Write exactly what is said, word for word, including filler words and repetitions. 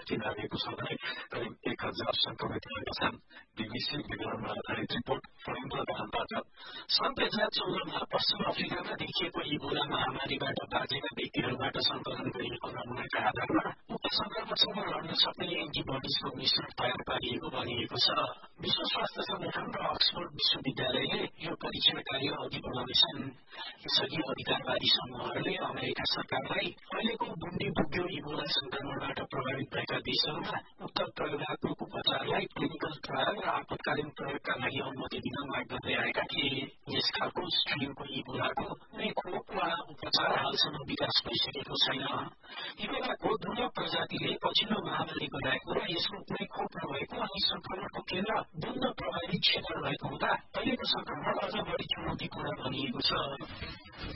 माथि लागेको छ भने करिब एक हजार संक्रमित भएका छन्। बीबीसी विवरणमा आधारित रिपोर्ट फ्रन्टबाट सन् दुई हजार चौधमा पश्चिम अफ्रिकामा देखिएको इबोला महामारीबाट बाँचेका व्यक्तिहरूबाट सङ्कलन गरिएको नमुनाका आधारमा उक्त संक्रमणसँग लड्न सक्ने एन्टिबडिजको मिश्रण तयार पारिएको भनिएको छ। विश्व स्वास्थ्य संगठन र अक्सफोर्ड विश्वविद्यालयले यो परीक्षण कार्य अघि बढाउनेछन्। यसअघि अधिकारवादी समूहहरूले अमेरिका सरकारलाई अहिलेको बुन्डी बुग्यो इबोला संक्रमणबाट प्रभावित भएका देशहरूमा उक्त प्रयोगात्मक उपचारलाई क्लिनिकल ट्रायल र आपतकालीन प्रयोगका लागि अनुमति दिन माग गर्दै आएका थिए। यस खालको स्ट्रेनको इबोलाको कुनै खोप वा उपचार हालसम्म विकास भइसकेको छैन। इबोलाको दुर्लभ प्रजातिले पछिल्लो महामारी गराएको र यसको कुनै खोप नभएको अनि संक्रमणको केन्द्र बन्द प्रभावित क्षेत्र रहेको हुँदा अहिलेको संक्रमण अझ बढी चुनौतीपूर्ण बनिएको छ।